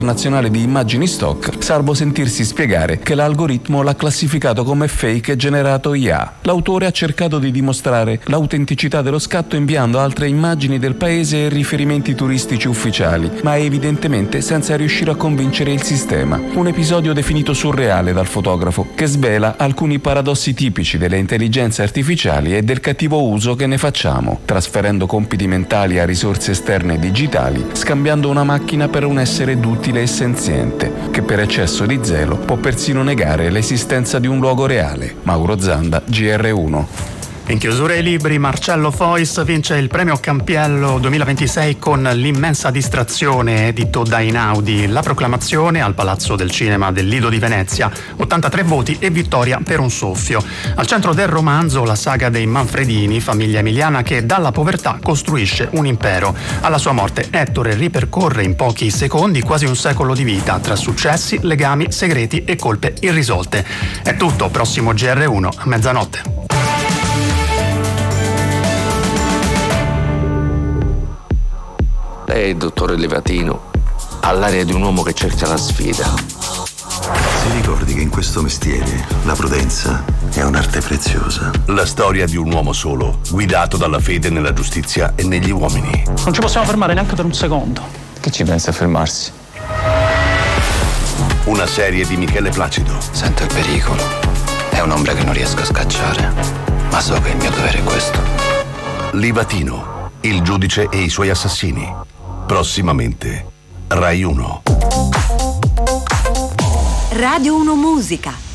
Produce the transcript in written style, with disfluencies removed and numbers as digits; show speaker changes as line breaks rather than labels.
nazionale di immagini stock, salvo sentirsi spiegare che l'algoritmo l'ha classificato come fake e generato IA. L'autore ha cercato di dimostrare l'autenticità dello scatto inviando altre immagini del paese e riferimenti turistici ufficiali, ma evidentemente senza riuscire a convincere il sistema. Un episodio definito surreale dal fotografo, che svela alcuni paradossi tipici delle intelligenze artificiali e del cattivo uso che ne facciamo, trasferendo compiti mentali a risorse esterne digitali, scambiando una macchina per un essere duttile e senziente, che per eccesso di zelo può persino negare l'esistenza di un luogo reale. Mauro Zanda, GR1.
In chiusura ai libri, Marcello Fois vince il premio Campiello 2026 con L'immensa distrazione, edito da Einaudi. La proclamazione al Palazzo del Cinema del Lido di Venezia, 83 voti e vittoria per un soffio. Al centro del romanzo la saga dei Manfredini, famiglia emiliana che dalla povertà costruisce un impero. Alla sua morte Ettore ripercorre in pochi secondi quasi un secolo di vita tra successi, legami, segreti e colpe irrisolte. È tutto, prossimo GR1 a mezzanotte.
Lei, dottore Livatino, ha l'aria di un uomo che cerca la sfida.
Si ricordi che in questo mestiere la prudenza è un'arte preziosa.
La storia di un uomo solo, guidato dalla fede nella giustizia e negli uomini.
Non ci possiamo fermare neanche per un secondo.
Che ci pensa a fermarsi?
Una serie di Michele Placido.
Sento il pericolo. È un'ombra che non riesco a scacciare, ma so che il mio dovere è questo.
Livatino, il giudice e i suoi assassini. Prossimamente, Rai 1.
Radio 1 Musica.